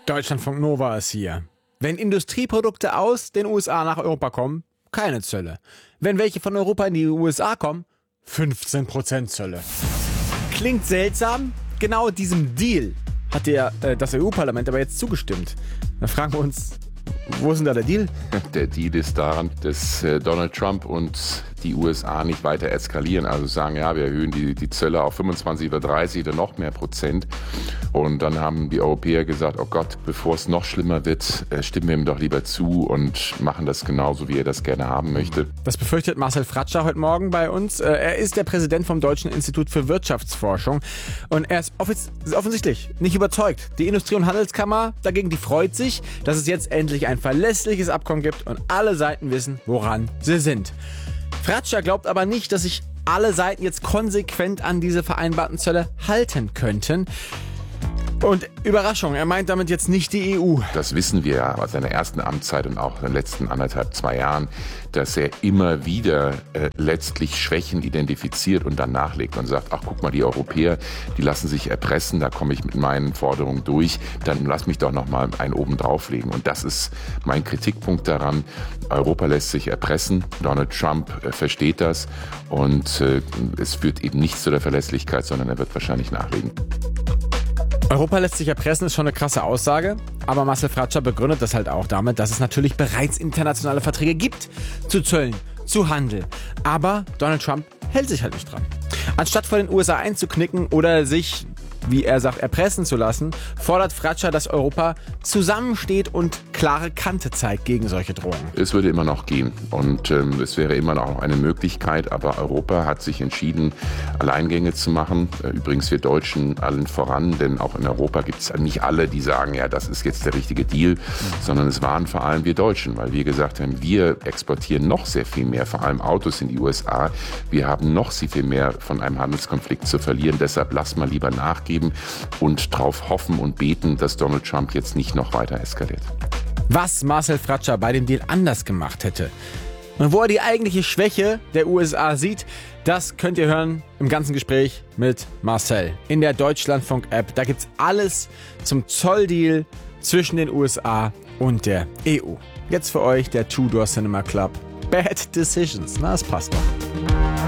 Deutschlandfunk Nova ist hier. Wenn Industrieprodukte aus den USA nach Europa kommen, keine Zölle. Wenn welche von Europa in die USA kommen, 15% Zölle. Klingt seltsam? Genau diesem Deal hat das EU-Parlament aber jetzt zugestimmt. Da fragen wir uns, wo ist denn da der Deal? Der Deal ist daran, dass Donald Trump und die USA nicht weiter eskalieren. Also sagen, ja, wir erhöhen die Zölle auf 25 oder 30 oder noch mehr Prozent. Und dann haben die Europäer gesagt, oh Gott, bevor es noch schlimmer wird, stimmen wir ihm doch lieber zu und machen das genauso, wie er das gerne haben möchte. Das befürchtet Marcel Fratscher heute Morgen bei uns. Er ist der Präsident vom Deutschen Institut für Wirtschaftsforschung. Und er ist offensichtlich nicht überzeugt. Die Industrie- und Handelskammer dagegen, die freut sich, dass es jetzt endlich ein verlässliches Abkommen gibt und alle Seiten wissen, woran sie sind. Fratscher glaubt aber nicht, dass sich alle Seiten jetzt konsequent an diese vereinbarten Zölle halten könnten. Und Überraschung, er meint damit jetzt nicht die EU. Das wissen wir ja aus seiner ersten Amtszeit und auch in den letzten 2 Jahren, dass er immer wieder letztlich Schwächen identifiziert und dann nachlegt und sagt, ach guck mal, die Europäer, die lassen sich erpressen, da komme ich mit meinen Forderungen durch, dann lass mich doch noch mal einen oben drauflegen. Und das ist mein Kritikpunkt daran. Europa lässt sich erpressen, Donald Trump versteht das und es führt eben nicht zu der Verlässlichkeit, sondern er wird wahrscheinlich nachlegen. Europa lässt sich erpressen, ist schon eine krasse Aussage. Aber Marcel Fratscher begründet das halt auch damit, dass es natürlich bereits internationale Verträge gibt zu Zöllen, zu Handel. Aber Donald Trump hält sich halt nicht dran. Anstatt vor den USA einzuknicken oder sich, wie er sagt, erpressen zu lassen, fordert Fratscher, dass Europa zusammensteht und klare Kante zeigt gegen solche Drohungen. Es würde immer noch gehen und es wäre immer noch eine Möglichkeit, aber Europa hat sich entschieden, Alleingänge zu machen. Übrigens wir Deutschen allen voran, denn auch in Europa gibt es nicht alle, die sagen, ja, das ist jetzt der richtige Deal, sondern es waren vor allem wir Deutschen, weil wir gesagt haben, wir exportieren noch sehr viel mehr, vor allem Autos in die USA. Wir haben noch sehr viel mehr von einem Handelskonflikt zu verlieren, deshalb lass mal lieber nachgeben und darauf hoffen und beten, dass Donald Trump jetzt nicht noch weiter eskaliert. Was Marcel Fratscher bei dem Deal anders gemacht hätte und wo er die eigentliche Schwäche der USA sieht, das könnt ihr hören im ganzen Gespräch mit Marcel in der Deutschlandfunk-App. Da gibt's alles zum Zolldeal zwischen den USA und der EU. Jetzt für euch der Two Door Cinema Club. Bad Decisions. Na, das passt doch.